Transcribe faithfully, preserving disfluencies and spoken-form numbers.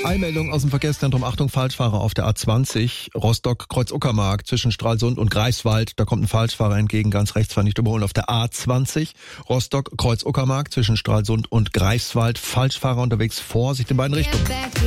Eilmeldung aus dem Verkehrszentrum. Achtung, Falschfahrer auf der A zwanzig, Rostock-Kreuz-Uckermark zwischen Stralsund und Greifswald. Da kommt ein Falschfahrer entgegen, ganz rechts war nicht überholen. Auf der A zwanzig, Rostock-Kreuz-Uckermark zwischen Stralsund und Greifswald. Falschfahrer unterwegs, Vorsicht in beiden Richtungen.